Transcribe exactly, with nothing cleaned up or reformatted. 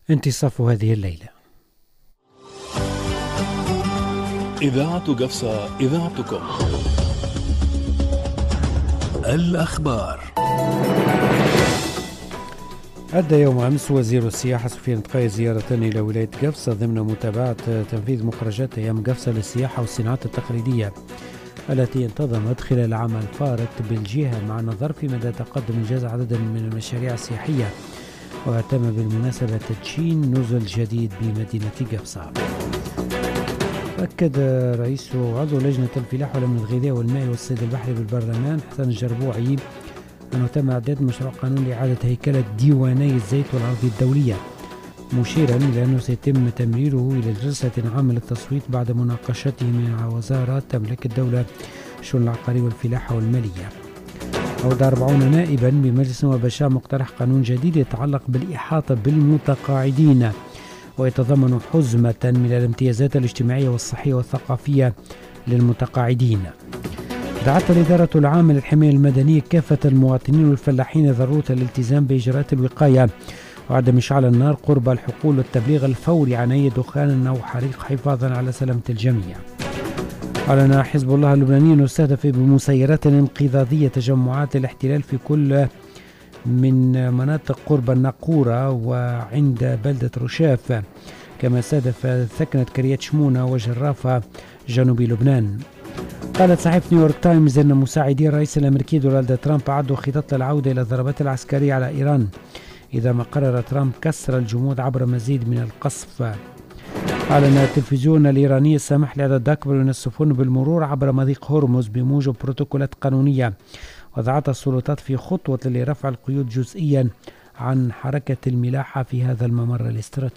انتصاف هذه الليلة. إذاعة قفصة، إذاعتكم. الأخبار. أدى يوم أمس وزير السياحة سفيان تقاي زيارة إلى ولاية قفصة ضمن متابعة تنفيذ مخرجات أيام قفصة للسياحة والصناعات التقليدية التي انتظمت خلال العام الفارط بالجهة، مع النظر في مدى تقدم إنجاز عدد من المشاريع السياحية، وتم بالمناسبة تدشين نزل جديد بمدينة قفصة. أكد رئيس وعضو لجنة الفلاحة والأمن الغذائي والمائي والصيد البحري بالبرلمان حسن الجربوعي أنه تم إعداد مشروع قانون لإعادة هيكلة ديواني الزيت والأراضي الدولية، مشيرا إلى أنه سيتم تمريره إلى جلسة عامة للتصويت بعد مناقشته مع وزارات تملك الدولة الشؤون العقارية والفلاحة والمالية. أودع أربعون نائبا بمجلس النواب الشعب مقترح قانون جديد يتعلق بالإحاطة بالمتقاعدين، ويتضمن حزمة من الامتيازات الاجتماعية والصحية والثقافية للمتقاعدين. دعت الإدارة العامة للحماية المدنية كافة المواطنين والفلاحين ضرورة الالتزام بإجراءات الوقاية وعدم إشعال النار قرب الحقول والتبليغ الفوري عن أي دخان أو حريق حفاظا على سلامة الجميع. أعلن حزب الله اللبناني أنه استهدف بمسيرات انقضاضية تجمعات الاحتلال في كل من مناطق قرب الناقورة وعند بلدة رشاف، كما استهدف ثكنة كريات شمونة وجرافة جنوب لبنان. قالت صحيفة نيويورك تايمز أن مساعدي الرئيس الأمريكي دونالد ترامب أعدوا خطط للعودة إلى الضربات العسكرية على إيران إذا ما قرر ترامب كسر الجمود عبر مزيد من القصف. أعلن التلفزيون الإيراني السماح لعدد أكبر من السفن بالمرور عبر مضيق هرمز بموجب بروتوكولات قانونية، وضعت السلطات في خطوة لرفع القيود جزئيا عن حركة الملاحة في هذا الممر الاستراتيجي.